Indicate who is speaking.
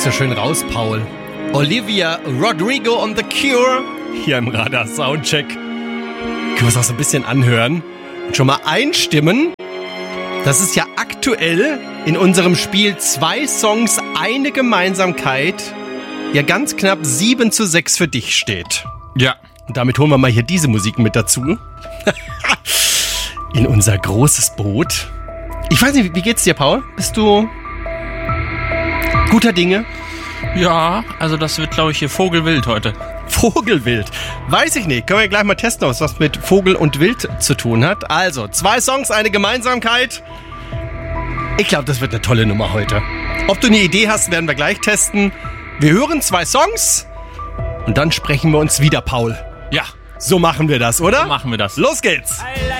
Speaker 1: so schön raus, Paul. Olivia Rodrigo on The Cure hier im Radar Soundcheck. Können wir uns auch so ein bisschen anhören und schon mal einstimmen, dass es ja aktuell in unserem Spiel 2 Songs, eine Gemeinsamkeit, ja ganz knapp 7:6 für dich steht.
Speaker 2: Ja.
Speaker 1: Und damit holen wir mal hier diese Musik mit dazu. In unser großes Boot. Ich weiß nicht, wie geht's dir, Paul? Bist du guter Dinge?
Speaker 2: Ja, also das wird, glaube ich, hier Vogelwild heute.
Speaker 1: Vogelwild. Weiß ich nicht. Können wir gleich mal testen, was mit Vogel und Wild zu tun hat. Also, 2 Songs, eine Gemeinsamkeit. Ich glaube, das wird eine tolle Nummer heute. Ob du eine Idee hast, werden wir gleich testen. Wir hören 2 Songs und dann sprechen wir uns wieder, Paul.
Speaker 2: Ja.
Speaker 1: So machen wir das, oder?
Speaker 2: So machen wir das.
Speaker 1: Los geht's.